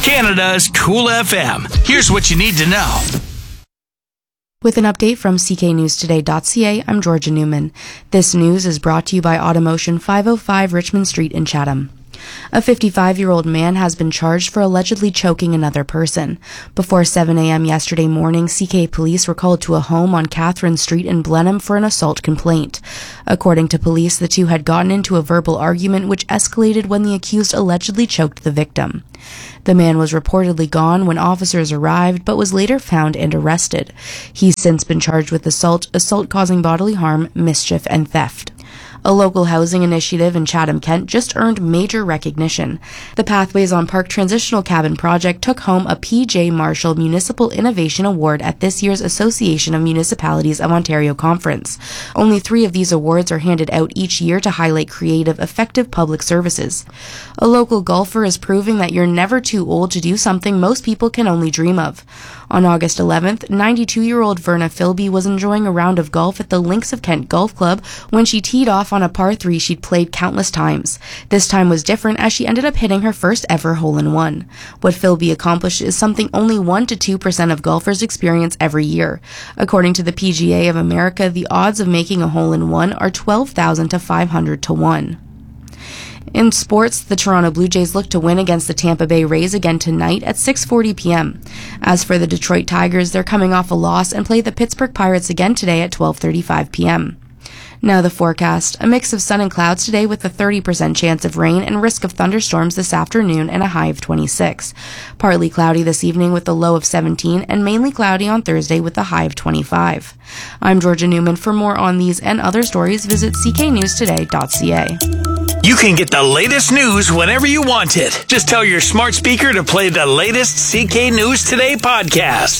Canada's Cool FM. Here's what you need to know. With an update from cknewstoday.ca, I'm Georgia Newman. This news is brought to you by Automotion 505 Richmond Street in Chatham. A 55-year-old man has been charged for allegedly choking another person. Before 7 a.m. yesterday morning, CK police were called to a home on Catherine Street in Blenheim for an assault complaint. According to police, the two had gotten into a verbal argument which escalated when the accused allegedly choked the victim. The man was reportedly gone when officers arrived, but was later found and arrested. He's since been charged with assault causing bodily harm, mischief, and theft. A local housing initiative in Chatham, Kent just earned major recognition. The Pathways on Park Transitional Cabin project took home a P.J. Marshall Municipal Innovation Award at this year's Association of Municipalities of Ontario conference. Only 3 of these awards are handed out each year to highlight creative, effective public services. A local golfer is proving that you're never too old to do something most people can only dream of. On August 11th, 92-year-old Verna Philby was enjoying a round of golf at the Links of Kent Golf Club when she teed off on a par 3 she'd played countless times. This time was different as she ended up hitting her first ever hole-in-one. What Philby accomplished is something only 1 to 2% of golfers experience every year. According to the PGA of America, the odds of making a hole-in-one are 12,000 to 500 to 1. In sports, the Toronto Blue Jays look to win against the Tampa Bay Rays again tonight at 6:40 p.m. As for the Detroit Tigers, they're coming off a loss and play the Pittsburgh Pirates again today at 12:35 p.m. Now the forecast. A mix of sun and clouds today with a 30% chance of rain and risk of thunderstorms this afternoon and a high of 26. Partly cloudy this evening with a low of 17 and mainly cloudy on Thursday with a high of 25. I'm Georgia Newman. For more on these and other stories, visit cknewstoday.ca. You can get the latest news whenever you want it. Just tell your smart speaker to play the latest CK News Today podcast.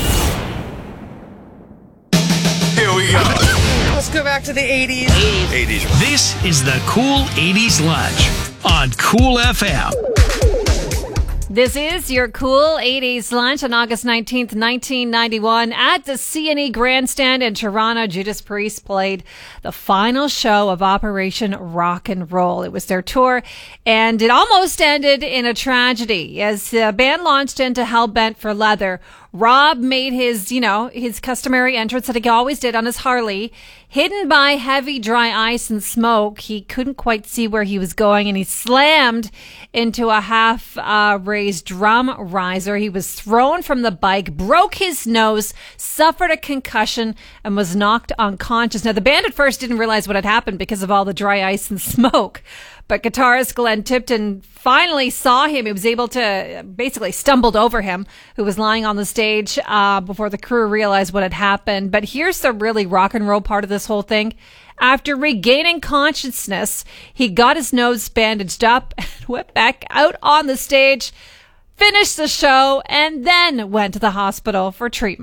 Here we go. Let's go back to the 80s. 80s. This is the Cool 80s Lunch on Cool FM. This is your Cool 80s Lunch on August 19th, 1991. At the CNE Grandstand in Toronto, Judas Priest played the final show of Operation Rock and Roll. It was their tour, and it almost ended in a tragedy. As the band launched into Hellbent for Leather, Rob made his customary entrance that he always did on his Harley. Hidden by heavy, dry ice and smoke, he couldn't quite see where he was going, and he slammed into a half-raised drum riser. He was thrown from the bike, broke his nose, suffered a concussion, and was knocked unconscious. Now, the band at first didn't realize what had happened because of all the dry ice and smoke, but guitarist Glenn Tipton finally saw him. He was able to basically stumbled over him, who was lying on the stage before the crew realized what had happened. But here's the really rock and roll part of this whole thing. After regaining consciousness, he got his nose bandaged up and went back out on the stage, finished the show, and then went to the hospital for treatment.